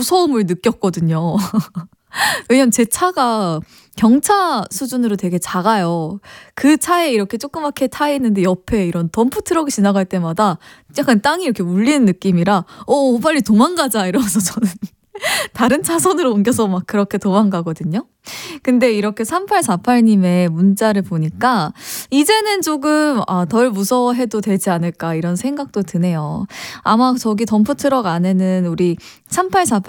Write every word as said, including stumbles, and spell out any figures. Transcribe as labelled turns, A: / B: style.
A: 무서움을 느꼈거든요. 왜냐면 제 차가 경차 수준으로 되게 작아요. 그 차에 이렇게 조그맣게 타 있는데 옆에 이런 덤프 트럭이 지나갈 때마다 약간 땅이 이렇게 울리는 느낌이라 어 빨리 도망가자 이러면서 저는 다른 차선으로 옮겨서 막 그렇게 도망가거든요. 근데 이렇게 삼팔사팔님의 문자를 보니까 이제는 조금 아, 덜 무서워해도 되지 않을까 이런 생각도 드네요. 아마 저기 덤프트럭 안에는 우리 삼팔사팔